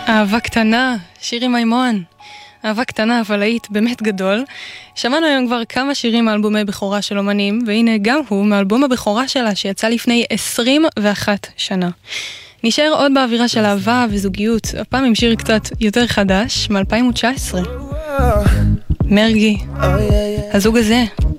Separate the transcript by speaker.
Speaker 1: אהבה קטנה, שירי מימון. אהבה קטנה, אבל להיט באמת גדול. שמענו היום כבר כמה שירים מאלבומי בכורה של אומנים, והנה גם הוא מאלבום הבכורה שלה שיצא לפני 21 שנה. נשאר עוד באווירה של אהבה וזוגיות, הפעם עם שיר קצת יותר חדש, מ-2019. מרגי, הזוג הזה.